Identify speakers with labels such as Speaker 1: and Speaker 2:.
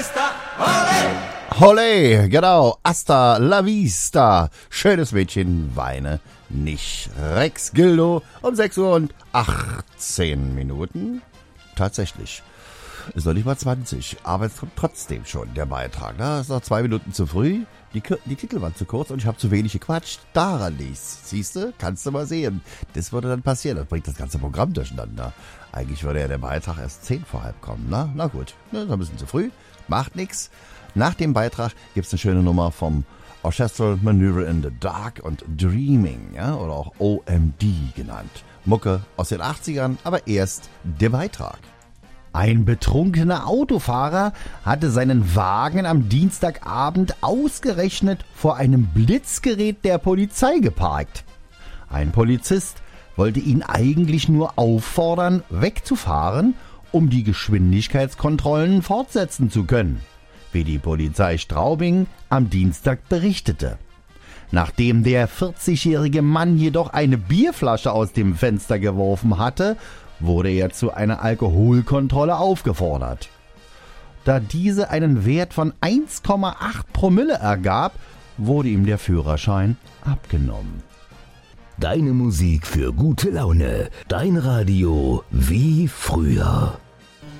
Speaker 1: Holle, genau, hasta la vista. Schönes Mädchen, weine nicht. Rex Gildo um 6 Uhr und 18 Minuten. Tatsächlich. Ist noch nicht mal 20, aber es kommt trotzdem schon der Beitrag. Da ist noch 2 Minuten zu früh. Die Titel waren zu kurz und ich habe zu wenig gequatscht. Daran liegt's. Siehste, kannst du mal sehen. Das würde dann passieren. Das bringt das ganze Programm durcheinander. Eigentlich würde ja der Beitrag erst 10 vor halb kommen. Na gut, das ist ein bisschen zu früh. Macht nix. Nach dem Beitrag gibt's eine schöne Nummer vom Orchestral Maneuver in the Dark und Dreaming, ja, oder auch OMD genannt. Mucke aus den 80ern, aber erst der Beitrag.
Speaker 2: Ein betrunkener Autofahrer hatte seinen Wagen am Dienstagabend ausgerechnet vor einem Blitzgerät der Polizei geparkt. Ein Polizist wollte ihn eigentlich nur auffordern, wegzufahren, um die Geschwindigkeitskontrollen fortsetzen zu können, wie die Polizei Straubing am Dienstag berichtete. Nachdem der 40-jährige Mann jedoch eine Bierflasche aus dem Fenster geworfen hatte, wurde er zu einer Alkoholkontrolle aufgefordert. Da diese einen Wert von 1,8 Promille ergab, wurde ihm der Führerschein abgenommen.
Speaker 3: Deine Musik für gute Laune. Dein Radio wie früher.